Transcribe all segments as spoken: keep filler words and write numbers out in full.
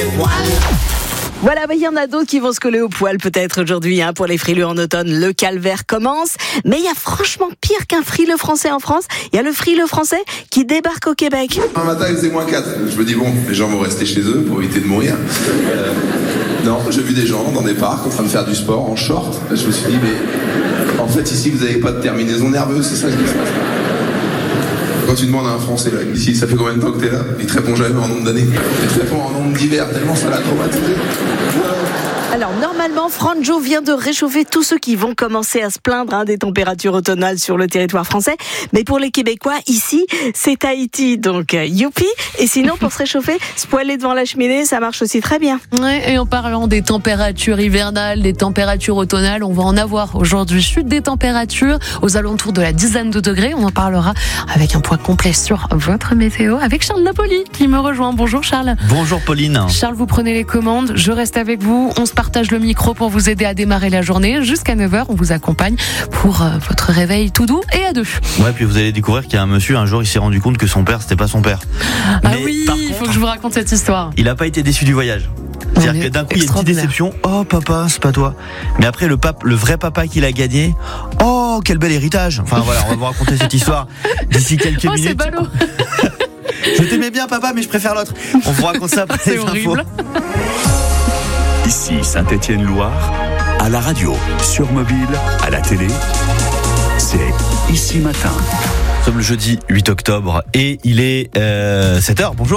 poils. Voilà, bah, il y en a d'autres qui vont se coller au poil peut-être aujourd'hui hein, pour les frileux en automne. Le calvaire commence, mais il y a franchement pire qu'un frileux français en France. Il y a le frileux français qui débarque au Québec. Un matin, il faisait moins quatre. Je me dis, bon, les gens vont rester chez eux pour éviter de mourir. Euh, non, j'ai vu des gens dans des parcs en train de faire du sport en short. Je me suis dit, mais en fait, ici, vous n'avez pas de terminaison nerveuse, c'est ça qui se passe. Quand tu demandes à un Français, là, ici, ça fait combien de temps que t'es là? Il te répond jamais en nombre d'années. Il te répond en nombre d'hiver, tellement ça l'a traumatisé. Alors normalement, Franjo vient de réchauffer tous ceux qui vont commencer à se plaindre hein, des températures automnales sur le territoire français. Mais pour les Québécois, ici, c'est Tahiti, donc youpi. Et sinon, pour se réchauffer, se poêler devant la cheminée, ça marche aussi très bien. Ouais, et en parlant des températures hivernales, des températures automnales, on va en avoir aujourd'hui. Chute des températures aux alentours de la dizaine de degrés. On en parlera avec un point complet sur votre météo avec Charles Napoli qui me rejoint. Bonjour Charles. Bonjour Pauline. Charles, vous prenez les commandes. Je reste avec vous. On se partage le micro pour vous aider à démarrer la journée. Jusqu'à neuf heures, on vous accompagne pour euh, votre réveil tout doux et à deux. Ouais, puis vous allez découvrir qu'il y a un monsieur, un jour, il s'est rendu compte que son père, c'était pas son père. Ah Mais, oui, il faut contre, que je vous raconte cette histoire. Il a pas été déçu du voyage. C'est-à-dire que d'un coup, il y a une petite déception. Oh papa, c'est pas toi. Mais après, le pape, le vrai papa qu'il a gagné. Oh, quel bel héritage. Enfin voilà, on va vous raconter cette histoire d'ici quelques oh, minutes. C'est ballot. Je t'aimais bien papa, mais je préfère l'autre. On vous raconte ça après c'est les horrible. infos. Ici Saint-Étienne-Loire, à la radio, sur mobile, à la télé, c'est Ici Matin. Nous sommes le jeudi huit octobre et il est euh, sept heures, bonjour.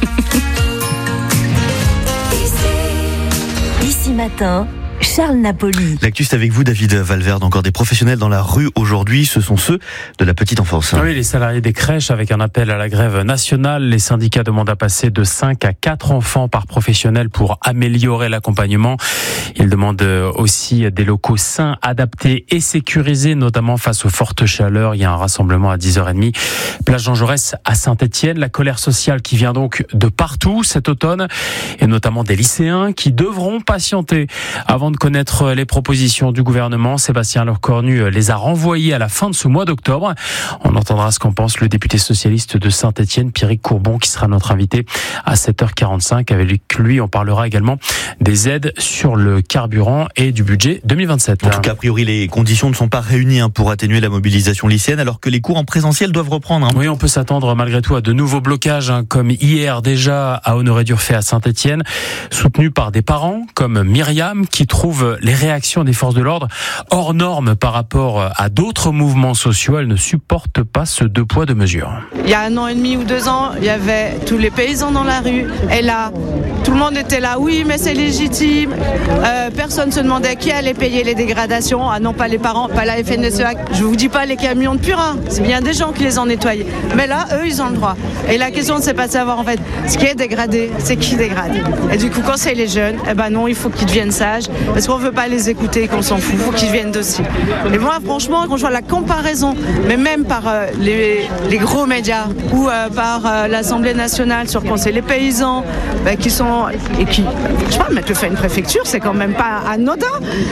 Ici Matin, Charles Napoli. L'actu, c'est avec vous, David Valverde. Encore des professionnels dans la rue aujourd'hui. Ce sont ceux de la petite enfance. Oui, les salariés des crèches avec un appel à la grève nationale. Les syndicats demandent à passer de cinq à quatre enfants par professionnel pour améliorer l'accompagnement. Ils demandent aussi des locaux sains, adaptés et sécurisés, notamment face aux fortes chaleurs. Il y a un rassemblement à dix heures trente. Place Jean Jaurès à Saint-Étienne. La colère sociale qui vient donc de partout cet automne, et notamment des lycéens qui devront patienter avant de connaître les propositions du gouvernement. Sébastien Lecornu les a renvoyés à la fin de ce mois d'octobre. On entendra ce qu'en pense le député socialiste de Saint-Étienne, Pierrick Courbon, qui sera notre invité à sept heures quarante-cinq. Avec lui, on parlera également des aides sur le carburant et du budget deux mille vingt-sept. En tout cas, a priori, les conditions ne sont pas réunies pour atténuer la mobilisation lycéenne, alors que les cours en présentiel doivent reprendre. Oui, on peut s'attendre malgré tout à de nouveaux blocages, comme hier déjà à Honoré-Durfey à Saint-Étienne, soutenus par des parents comme Myriam, qui trouve les réactions des forces de l'ordre hors normes par rapport à d'autres mouvements sociaux. Elle ne supporte pas ce deux poids deux mesures. Il y a un an et demi ou deux ans, il y avait tous les paysans dans la rue. Et là, tout le monde était là. Oui, mais c'est légitime. Euh, personne ne se demandait qui allait payer les dégradations. Ah non, pas les parents, pas la F N S E A. Je vous dis pas les camions de purin. C'est bien des gens qui les ont nettoyés. Mais là, eux, ils ont le droit. Et la question, c'est pas de savoir en fait ce qui est dégradé, c'est qui dégrade. Et du coup, quand c'est les jeunes, eh ben non, il faut qu'ils deviennent sages. Parce qu'on ne veut pas les écouter, qu'on s'en fout, il faut qu'ils viennent dociles. Et moi, franchement, quand je vois la comparaison, mais même par euh, les, les gros médias ou euh, par euh, l'Assemblée nationale sur quand c'est les paysans bah, qui sont et qui, je sais pas, mettre le fait à une préfecture, c'est quand même pas anodin.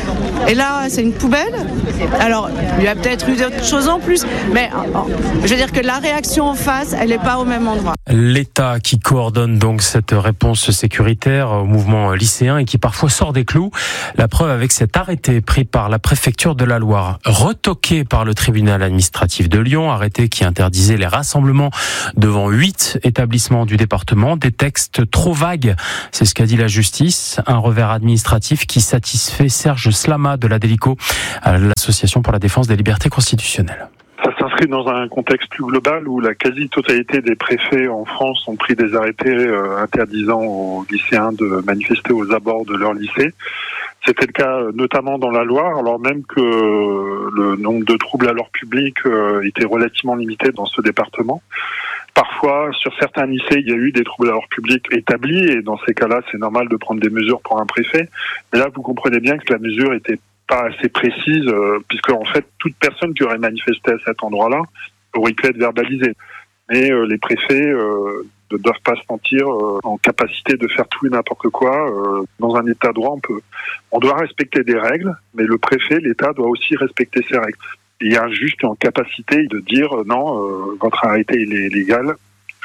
Et là, c'est une poubelle. Alors, il y a peut-être eu d'autres choses en plus, mais euh, je veux dire que la réaction en face, elle n'est pas au même endroit. L'État qui coordonne donc cette réponse sécuritaire au mouvement lycéen et qui parfois sort des clous. La preuve avec cet arrêté pris par la préfecture de la Loire, retoqué par le tribunal administratif de Lyon, arrêté qui interdisait les rassemblements devant huit établissements du département, des textes trop vagues, c'est ce qu'a dit la justice, un revers administratif qui satisfait Serge Slama de la Délico, l'association pour la défense des libertés constitutionnelles. Ça s'inscrit dans un contexte plus global où la quasi-totalité des préfets en France ont pris des arrêtés euh, interdisant aux lycéens de manifester aux abords de leur lycée. C'était le cas notamment dans la Loire, alors même que le nombre de troubles à l'ordre public euh, était relativement limité dans ce département. Parfois, sur certains lycées, il y a eu des troubles à l'ordre public établis, et dans ces cas-là, c'est normal de prendre des mesures pour un préfet. Mais là, vous comprenez bien que la mesure était pas assez précise, euh, puisque en fait, toute personne qui aurait manifesté à cet endroit-là aurait pu être verbalisée. Mais euh, les préfets euh, ne doivent pas se sentir euh, en capacité de faire tout et n'importe quoi. Euh, dans un état de droit, on peut, on doit respecter des règles, mais le préfet, l'État doit aussi respecter ces règles. Il y a un juge qui est en capacité de dire euh, non, euh, votre arrêté il est légal.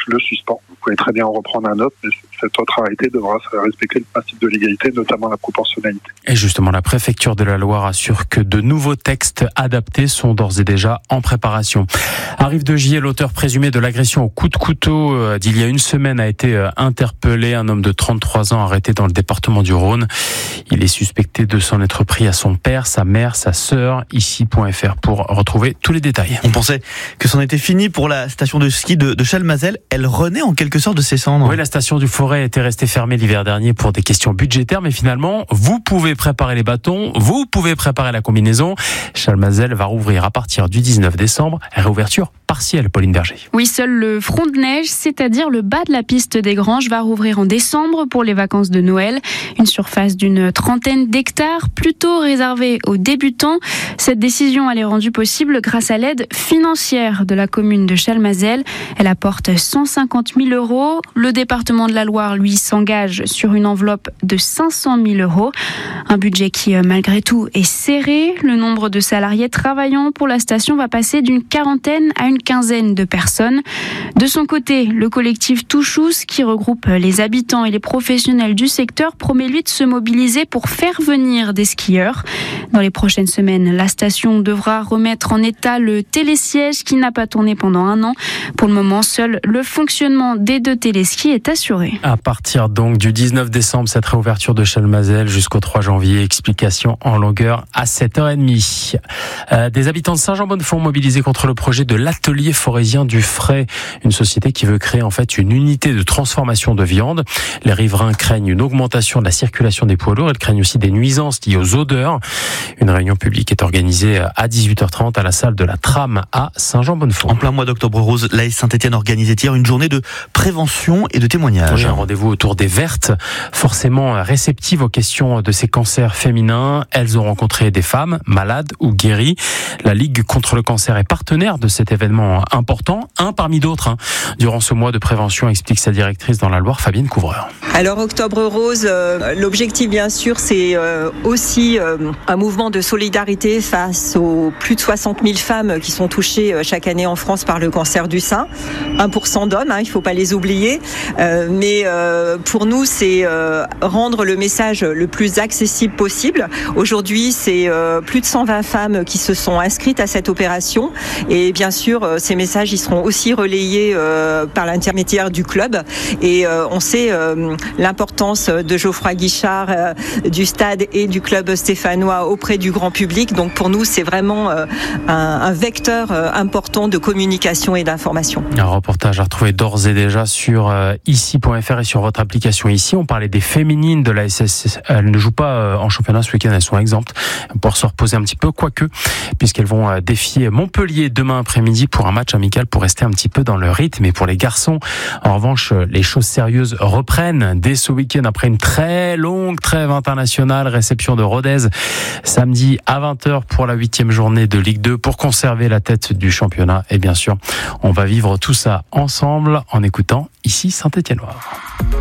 le suspend. Vous pouvez très bien en reprendre un autre, mais cette autre arrêté devra respecter le principe de l'égalité, notamment la proportionnalité. Et justement, la préfecture de la Loire assure que de nouveaux textes adaptés sont d'ores et déjà en préparation. À Rive-de-Gier, l'auteur présumé de l'agression au coup de couteau d'il y a une semaine a été interpellé. Un homme de trente-trois ans arrêté dans le département du Rhône. Il est suspecté de s'en être pris à son père, sa mère, sa sœur. Ici point F R pour retrouver tous les détails. On pensait que c'en était fini pour la station de ski de, de Chalmazel. Elle renaît en quelque sorte de ses cendres. Oui, la station du Forêt était restée fermée l'hiver dernier pour des questions budgétaires, mais finalement, vous pouvez préparer les bâtons, vous pouvez préparer la combinaison. Chalmazel va rouvrir à partir du dix-neuf décembre. Réouverture partielle, Pauline Berger. Oui, seul le front de neige, c'est-à-dire le bas de la piste des Granges, va rouvrir en décembre pour les vacances de Noël. Une surface d'une trentaine d'hectares, plutôt réservée aux débutants. Cette décision, elle est rendue possible grâce à l'aide financière de la commune de Chalmazel. Elle apporte cent cinquante mille euros. Le département de la Loire, lui, s'engage sur une enveloppe de cinq cent mille euros. Un budget qui, malgré tout, est serré. Le nombre de salariés travaillant pour la station va passer d'une quarantaine à une quinzaine de personnes. De son côté, le collectif Touchous, qui regroupe les habitants et les professionnels du secteur, promet lui de se mobiliser pour faire venir des skieurs. Dans les prochaines semaines, la station devra remettre en état le télésiège qui n'a pas tourné pendant un an. Pour le moment, seul le fonctionnement des deux téléskis est assuré. À partir donc du dix-neuf décembre, cette réouverture de Chalmazel jusqu'au trois janvier. Explication en longueur à sept heures trente. Euh, des habitants de Saint-Jean-Bonnefond mobilisés contre le projet de l'atelier forésien du Frais, une société qui veut créer en fait une unité de transformation de viande. Les riverains craignent une augmentation de la circulation des poids lourds. Ils craignent aussi des nuisances liées aux odeurs. Une réunion publique est organisée à dix-huit heures trente à la salle de la Trame à Saint-Jean-Bonnefond. En plein mois d'octobre rose, l'A S Saint-Étienne organisait hier une journée de prévention et de témoignage. Oui, un rendez-vous autour des Vertes, forcément réceptives aux questions de ces cancers féminins. Elles ont rencontré des femmes malades ou guéries. La Ligue contre le cancer est partenaire de cet événement important, un parmi d'autres. Hein. Durant ce mois de prévention, explique sa directrice dans la Loire, Fabienne Couvreur. Alors Octobre Rose, euh, l'objectif bien sûr c'est euh, aussi euh, un mouvement de solidarité face aux plus de soixante mille femmes qui sont touchées euh, chaque année en France par le cancer du sein. un pour cent d'hommes, hein, il ne faut pas les oublier. Euh, mais euh, pour nous c'est euh, rendre le message le plus accessible possible. Aujourd'hui c'est euh, plus de cent vingt femmes qui se sont inscrites à cette opération et bien sûr euh, ces messages ils seront aussi relayés euh, par l'intermédiaire du club et euh, on sait euh, l'importance de Geoffroy Guichard, euh, du stade et du club stéphanois auprès du grand public. Donc pour nous, c'est vraiment euh, un, un vecteur euh, important de communication et d'information. Un reportage à retrouver d'ores et déjà sur euh, ici point F R et sur votre application ici. On parlait des féminines de la S S. Elles ne jouent pas euh, en championnat ce week-end, elles sont exemptes pour se reposer un petit peu, quoique, puisqu'elles vont euh, défier Montpellier demain après-midi pour un match amical pour rester un petit peu dans le rythme. Et pour les garçons, en revanche, les choses sérieuses reprennent dès ce week-end après une très longue trêve internationale. Réception de Rodez samedi à vingt heures pour la huitième journée de Ligue deux pour conserver la tête du championnat. Et bien sûr, on va vivre tout ça ensemble en écoutant ici Saint-Étienne-Loire.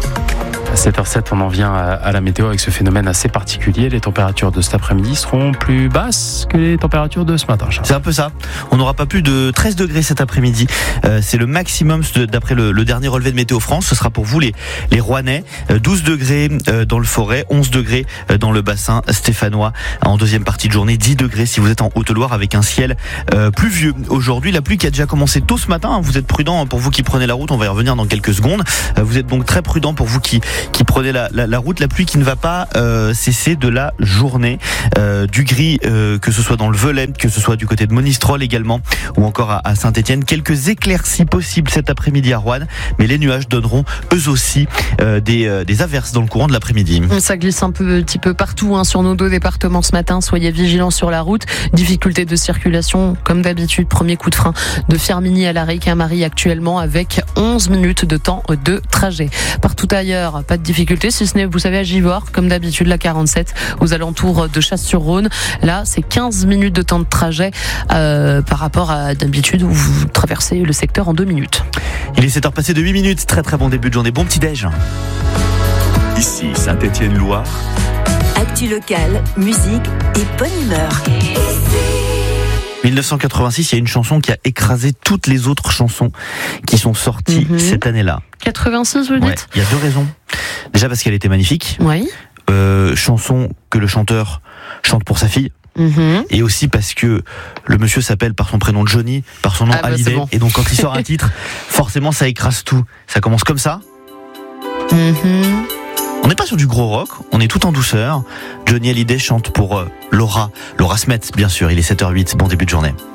À sept heures sept, on en vient à la météo avec ce phénomène assez particulier. Les températures de cet après-midi seront plus basses que les températures de ce matin. Charles. C'est un peu ça. On n'aura pas plus de treize degrés cet après-midi. Euh, c'est le maximum d'après le, le dernier relevé de Météo France. Ce sera pour vous les, les Rouennais. douze degrés dans le Forêt, onze degrés dans le bassin stéphanois. En deuxième partie de journée, dix degrés si vous êtes en Haute-Loire avec un ciel euh, pluvieux. Aujourd'hui, la pluie qui a déjà commencé tôt ce matin. Vous êtes prudents pour vous qui prenez la route. On va y revenir dans quelques secondes. Vous êtes donc très prudents pour vous qui qui prenez la, la, la route, la pluie qui ne va pas euh, cesser de la journée. Euh, du gris, euh, que ce soit dans le Velay, que ce soit du côté de Monistrol également, ou encore à, à Saint-Étienne. Quelques éclaircies possibles cet après-midi à Roanne, mais les nuages donneront eux aussi euh, des, euh, des averses dans le courant de l'après-midi. Ça glisse un peu, petit peu partout hein, sur nos deux départements ce matin. Soyez vigilants sur la route. Difficulté de circulation, comme d'habitude. Premier coup de frein de Firminy à la Ricamarie actuellement avec onze minutes de temps de trajet. Partout ailleurs, pas de difficulté, si ce n'est, vous savez, à Givors, comme d'habitude, la quarante-sept, aux alentours de Chasse-sur-Rhône. Là, c'est quinze minutes de temps de trajet euh, par rapport à d'habitude où vous traversez le secteur en deux minutes. Il est sept heures passées de huit minutes. Très très bon début de journée. Bon petit déj. Ici dix-neuf cent quatre-vingt-six, il y a une chanson qui a écrasé toutes les autres chansons qui sont sorties mm-hmm. cette année-là. quatre-vingt-six, vous dites ? Ouais, il y a deux raisons. Déjà parce qu'elle était magnifique. Oui. Euh, chanson que le chanteur chante pour sa fille. Mmh. Et aussi parce que le monsieur s'appelle par son prénom Johnny, par son nom ah Hallyday, bah bon. Et donc quand il sort un titre, forcément ça écrase tout. Ça commence comme ça. Mmh. On n'est pas sur du gros rock, on est tout en douceur. Johnny Hallyday chante pour euh, Laura, Laura Smets bien sûr, il est sept heures huit, bon début de journée.